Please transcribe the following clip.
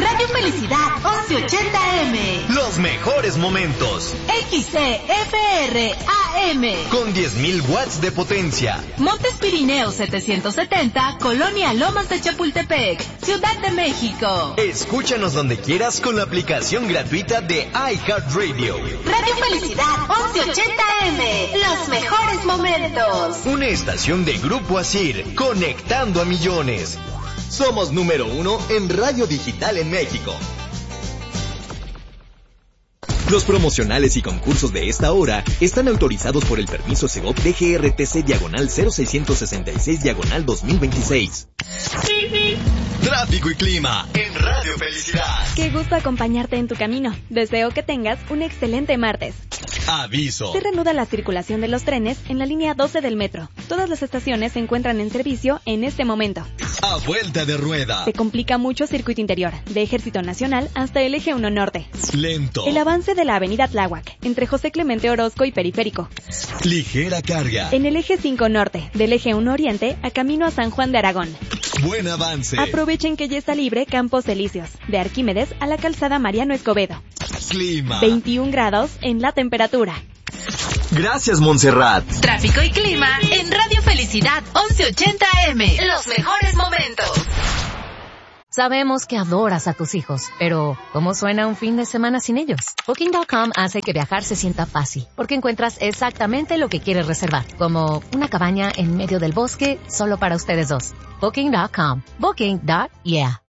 Radio Felicidad 1180M. Los mejores momentos. XCFR AM. Con 10.000 watts de potencia. Montes Pirineos 770, Colonia Lomas de Chapultepec, Ciudad de México. Escúchanos donde quieras con la aplicación gratuita de iHeartRadio. Radio Felicidad 1180M. Los mejores momentos. Una estación de Grupo Asir, conectando a millones. Somos número 1 en radio digital en México. Los promocionales y concursos de esta hora están autorizados por el permiso Segov DGRTC/0666/2026. Tráfico y clima en Radio Felicidad. Qué gusto acompañarte en tu camino. Deseo que tengas un excelente martes. Aviso. Se reanuda la circulación de los trenes en la línea 12 del metro. Todas las estaciones se encuentran en servicio en este momento. A vuelta de rueda. Se complica mucho circuito interior, de Ejército Nacional hasta el Eje 1 Norte. Lento. El avance de la avenida Tláhuac, entre José Clemente Orozco y Periférico. Ligera carga. En el Eje 5 Norte, del Eje 1 Oriente a camino a San Juan de Aragón. Buen avance. Aprovechen que ya está libre Campos Elíseos, de Arquímedes a la calzada Mariano Escobedo. Clima. 21 grados en la temperatura. Gracias, Montserrat. Tráfico y clima en Radio Felicidad 1180M. Los mejores momentos. Sabemos que adoras a tus hijos, pero ¿cómo suena un fin de semana sin ellos? Booking.com hace que viajar se sienta fácil, porque encuentras exactamente lo que quieres reservar, como una cabaña en medio del bosque solo para ustedes dos. Booking.com. Booking.yeah.